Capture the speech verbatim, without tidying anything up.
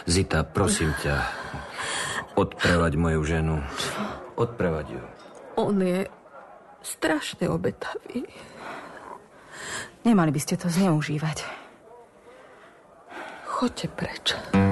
Zita, prosím ťa, odprevaď moju ženu. Odprevaď ju. On je strašne obetavý. Nemali by ste to zneužívať. Choďte preč.